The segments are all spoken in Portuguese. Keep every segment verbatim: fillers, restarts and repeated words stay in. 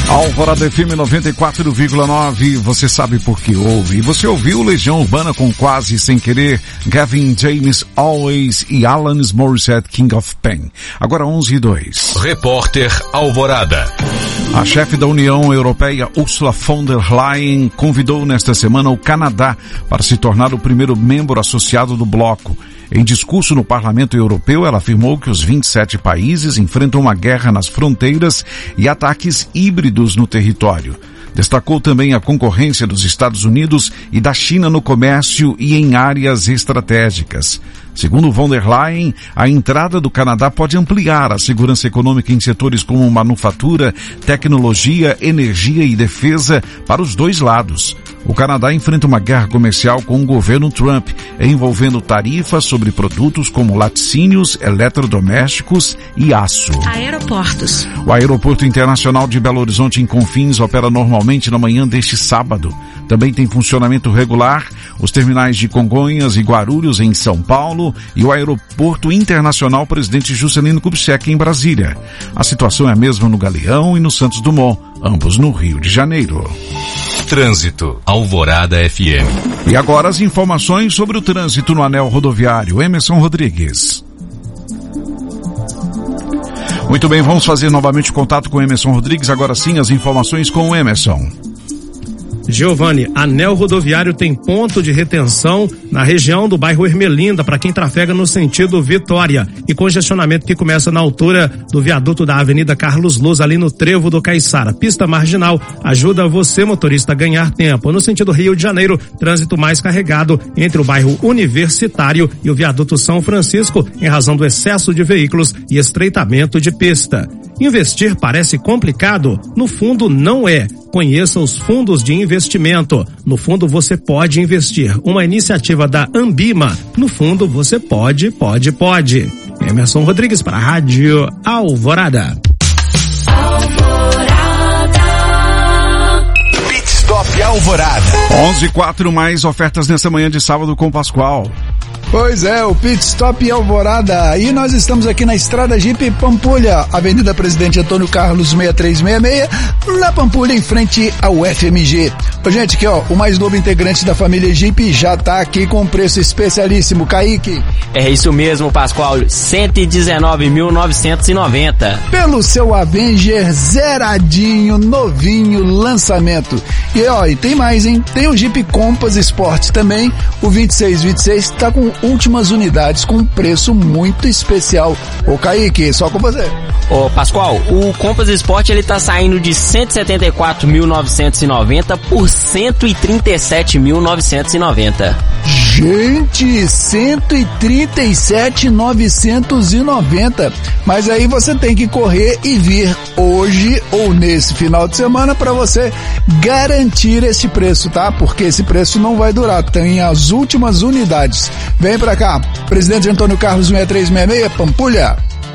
Alvorada F M noventa e quatro vírgula nove, você sabe por que ouve. E você ouviu Legião Urbana com Quase Sem Querer, Gavin James, Always e Alanis Morissette, King of Pain. Agora onze e dois. Repórter Alvorada. A chefe da União Europeia, Ursula von der Leyen, convidou nesta semana o Canadá para se tornar o primeiro membro associado do bloco. Em discurso no Parlamento Europeu, ela afirmou que os vinte e sete países enfrentam uma guerra nas fronteiras e ataques híbridos no território. Destacou também a concorrência dos Estados Unidos e da China no comércio e em áreas estratégicas. Segundo von der Leyen, a entrada do Canadá pode ampliar a segurança econômica em setores como manufatura, tecnologia, energia e defesa para os dois lados. O Canadá enfrenta uma guerra comercial com o governo Trump, envolvendo tarifas sobre produtos como laticínios, eletrodomésticos e aço. Aeroportos. O Aeroporto Internacional de Belo Horizonte, em Confins, opera normalmente na manhã deste sábado. Também tem funcionamento regular os terminais de Congonhas e Guarulhos, em São Paulo, e o Aeroporto Internacional Presidente Juscelino Kubitschek, em Brasília. A situação é a mesma no Galeão e no Santos Dumont, ambos no Rio de Janeiro. Trânsito, Alvorada F M. E agora as informações sobre o trânsito no anel rodoviário. Emerson Rodrigues. Muito bem, vamos fazer novamente contato com o Emerson Rodrigues. Agora sim, as informações com o Emerson. Giovanni, anel rodoviário tem ponto de retenção na região do bairro Ermelinda para quem trafega no sentido Vitória e congestionamento que começa na altura do viaduto da Avenida Carlos Luz, ali no Trevo do Caiçara. Pista marginal ajuda você, motorista, a ganhar tempo. No sentido Rio de Janeiro, trânsito mais carregado entre o bairro Universitário e o viaduto São Francisco em razão do excesso de veículos e estreitamento de pista. Investir parece complicado? No fundo, não é. Conheça os fundos de investimento. No fundo, você pode investir. Uma iniciativa da Ambima. No fundo, você pode, pode, pode. Emerson Rodrigues para a Rádio Alvorada. Alvorada. Pit Stop Alvorada. onze e quatro, mais ofertas nessa manhã de sábado com Pascoal. Pois é, o Pit Stop Alvorada. E nós estamos aqui na Estrada Jeep Pampulha, Avenida Presidente Antônio Carlos seis três seis seis, na Pampulha, em frente ao F M G. Ô, gente, aqui ó, o mais novo integrante da família Jeep já tá aqui com um preço especialíssimo. Kaique. É isso mesmo, Pascoal, cento e dezenove mil novecentos e noventa. Pelo seu Avenger zeradinho, novinho, lançamento. E ó, e tem mais, hein? Tem o Jeep Compass Sport também, o vinte e seis vinte e seis tá com últimas unidades com um preço muito especial. Ô Kaique, só com você. Ô Pascoal, o Compass Sport ele tá saindo de cento e setenta e quatro mil novecentos e noventa por cento e trinta e sete mil novecentos e noventa. Gente, cento e trinta e sete mil novecentos e noventa. Mas aí você tem que correr e vir hoje ou nesse final de semana para você garantir esse preço, tá? Porque esse preço não vai durar, tem as últimas unidades. Vem pra cá, Presidente Antônio Carlos seis três seis seis, Pampulha.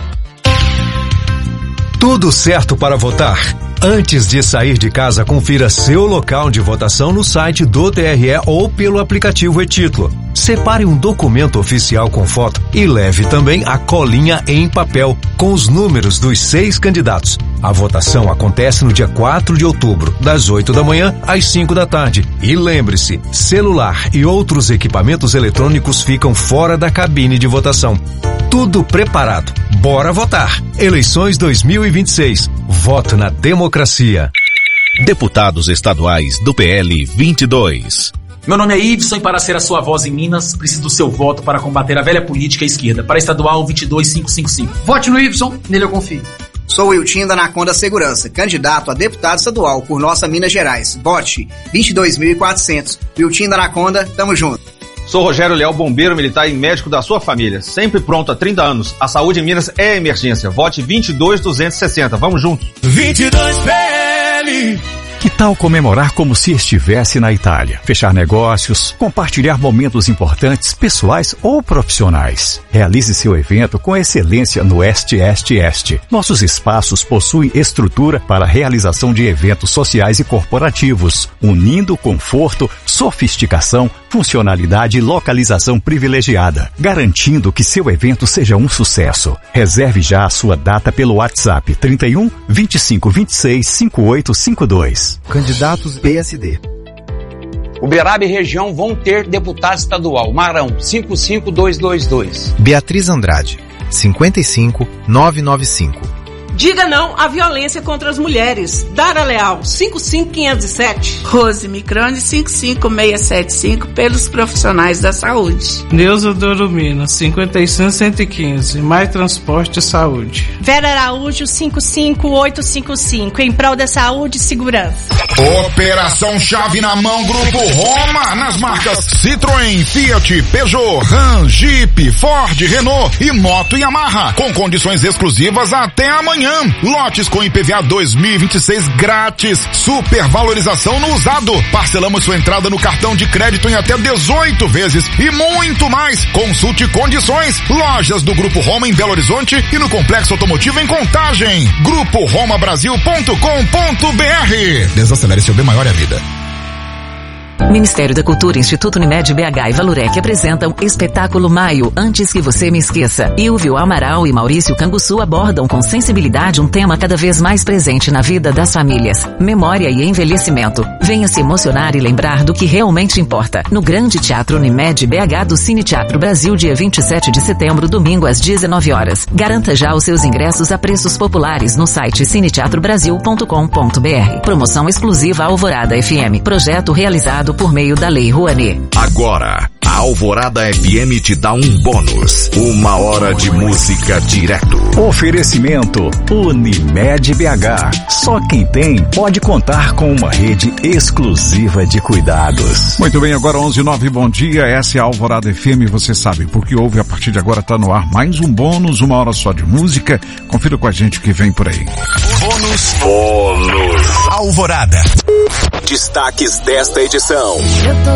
Tudo certo para votar? Antes de sair de casa, confira seu local de votação no site do T R E ou pelo aplicativo e-Título. Separe um documento oficial com foto e leve também a colinha em papel com os números dos seis candidatos. A votação acontece no dia quatro de outubro, das oito da manhã às cinco da tarde. E lembre-se, celular e outros equipamentos eletrônicos ficam fora da cabine de votação. Tudo preparado. Bora votar! Eleições dois mil e vinte e seis. Voto na democracia. Deputados estaduais do P L vinte e dois. Meu nome é Iveson e para ser a sua voz em Minas, preciso do seu voto para combater a velha política à esquerda. Para estadual vinte e dois mil quinhentos e cinquenta e cinco. Vote no Iveson, nele eu confio. Sou Wiltinho da Anaconda Segurança, candidato a deputado estadual por nossa Minas Gerais. Vote vinte e dois mil e quatrocentos. Wiltinho da Anaconda, tamo junto. Sou Rogério Leal, bombeiro militar e médico da sua família. Sempre pronto há trinta anos. A saúde em Minas é emergência. Vote vinte e dois mil duzentos e sessenta. Vamos juntos. vinte e dois P L. Que tal comemorar como se estivesse na Itália? Fechar negócios, compartilhar momentos importantes, pessoais ou profissionais. Realize seu evento com excelência no Este Este Este. Nossos espaços possuem estrutura para a realização de eventos sociais e corporativos, unindo conforto, sofisticação, funcionalidade e localização privilegiada, garantindo que seu evento seja um sucesso. Reserve já a sua data pelo WhatsApp trinta e um, vinte e cinco, vinte e seis, cinquenta e oito cinquenta e dois. Candidatos P S D. Uberaba e região vão ter deputado estadual. Marão, cinco cinco dois dois dois. Beatriz Andrade, cinquenta e cinco, novecentos e noventa e cinco. Diga não à violência contra as mulheres. Dara Leal, cinco cinco quinhentos e sete. Rose Microne, cinco cinco seis sete cinco, pelos profissionais da saúde. Neuza Dorumina, cinquenta e cinco, cento e quinze, Mais Transporte e Saúde. Vera Araújo, cinco cinco oito cinco cinco, em prol da saúde e segurança. Operação Chave na Mão, Grupo Roma, nas marcas Citroën, Fiat, Peugeot, Ram, Jeep, Ford, Renault e Moto Yamaha, com condições exclusivas até amanhã. Lotes com I P V A dois mil e vinte e seis grátis. Supervalorização no usado. Parcelamos sua entrada no cartão de crédito em até dezoito vezes e muito mais. Consulte condições. Lojas do Grupo Roma em Belo Horizonte e no Complexo Automotivo em Contagem. grupo roma brasil ponto com ponto b r. Desacelere seu bem maior é a vida. Ministério da Cultura, Instituto Unimed B H e Valurec apresentam Espetáculo Maio, Antes que Você Me Esqueça. Ilvio Amaral e Maurício Canguçu abordam com sensibilidade um tema cada vez mais presente na vida das famílias: memória e envelhecimento. Venha se emocionar e lembrar do que realmente importa. No Grande Teatro Unimed B H do Cine Teatro Brasil, dia vinte e sete de setembro, domingo às dezenove horas. Garanta já os seus ingressos a preços populares no site cine teatro brasil ponto com ponto b r. Promoção exclusiva Alvorada F M. Projeto realizado por meio da Lei Rouanet. Agora, a Alvorada F M te dá um bônus. Uma hora de música direto. Oferecimento Unimed B H. Só quem tem pode contar com uma rede exclusiva de cuidados. Muito bem, agora onze e nove, bom dia. Essa é a Alvorada F M, você sabe, porque ouve a partir de agora, está no ar mais um bônus, uma hora só de música. Confira com a gente o que vem por aí. Bônus. Bônus. Alvorada. Destaques desta edição.